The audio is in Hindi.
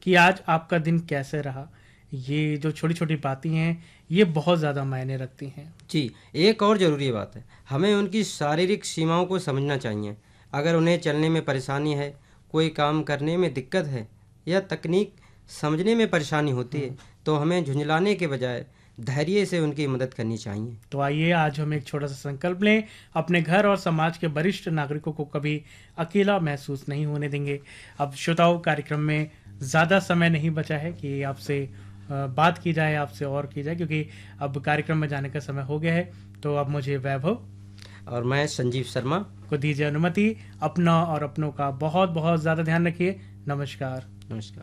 कि आज आपका दिन कैसे रहा। ये जो छोटी-छोटी बातें हैं, ये बहुत ज़्यादा मायने रखती हैं। जी, एक और ज़रूरी बात है, हमें उनकी शारीरिक सीमाओं को समझना चाहिए। अगर उन्हें चलने में परेशानी है, कोई काम करने में दिक्कत है या तकनीक समझने में परेशानी होती है, तो हमें झुंझलाने के बजाय धैर्य से उनकी मदद करनी चाहिए। तो आइए आज हम एक छोटा सा संकल्प लें, अपने घर और समाज के वरिष्ठ नागरिकों को कभी अकेला महसूस नहीं होने देंगे। अब श्रोताओं, कार्यक्रम में ज़्यादा समय नहीं बचा है कि आपसे बात की जाए, आपसे और की जाए, क्योंकि अब कार्यक्रम में जाने का समय हो गया है। तो अब मुझे वैभव और मैं संजीव शर्मा को दीजिए अनुमति। अपना और अपनों का बहुत बहुत ज़्यादा ध्यान रखिए। नमस्कार। नमस्कार।